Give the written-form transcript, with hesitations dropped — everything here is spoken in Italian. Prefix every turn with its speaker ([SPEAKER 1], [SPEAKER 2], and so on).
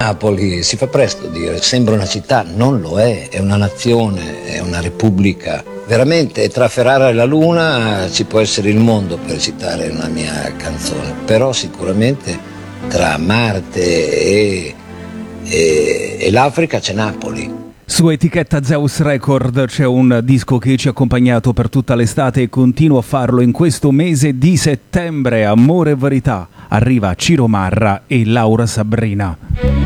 [SPEAKER 1] Napoli si fa presto a dire, sembra una città, non lo è una nazione, è una repubblica. Veramente tra Ferrara e la Luna ci può essere il mondo, per citare una mia canzone, però sicuramente tra Marte e l'Africa c'è Napoli.
[SPEAKER 2] Su etichetta Zeus Record c'è un disco che ci ha accompagnato per tutta l'estate e continua a farlo in questo mese di settembre. Amore e verità. Arriva Ciro Marra e Laura Sabrina.